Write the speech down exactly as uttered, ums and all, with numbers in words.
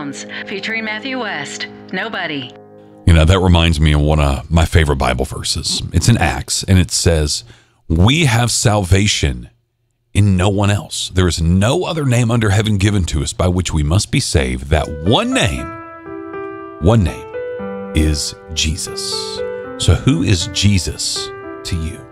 Sounds, featuring Matthew West. Nobody. You know, that reminds me of one of my favorite Bible verses. It's in Acts, and it says, "We have salvation in no one else. There is no other name under heaven given to us by which we must be saved. That one name, one name is Jesus." So who is Jesus to you?